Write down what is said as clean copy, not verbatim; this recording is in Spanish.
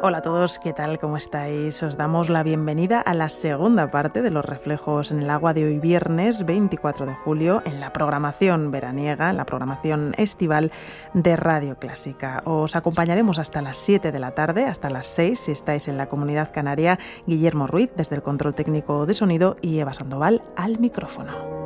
Hola a todos, ¿qué tal? ¿Cómo estáis? Os damos la bienvenida a la segunda parte de Los Reflejos en el Agua de hoy viernes 24 de julio en la programación veraniega, en la programación estival de Radio Clásica. Os acompañaremos hasta las 7 de la tarde, hasta las 6 si estáis en la Comunidad Canaria. Guillermo Ruiz desde el control técnico de sonido y Eva Sandoval al micrófono.